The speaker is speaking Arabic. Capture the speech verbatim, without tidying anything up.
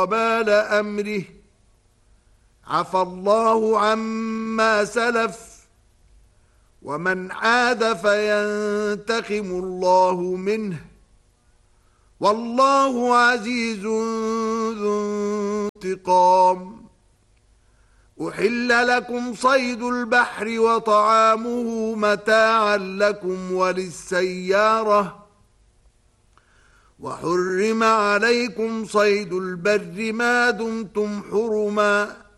وبال أمره، عفى الله عما سلف، ومن عاد فينتقم الله منه، والله عزيز ذو انتقام. أحل لكم صيد البحر وطعامه متاعا لكم وللسيارة، وحرم عليكم صيد البر ما دمتم حرما